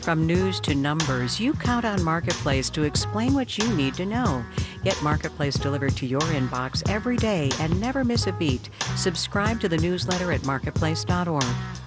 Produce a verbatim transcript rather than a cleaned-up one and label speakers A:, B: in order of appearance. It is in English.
A: From news to numbers, you count on Marketplace to explain what you need to know. Get Marketplace delivered to your inbox every day and never miss a beat. Subscribe to the newsletter at marketplace dot org.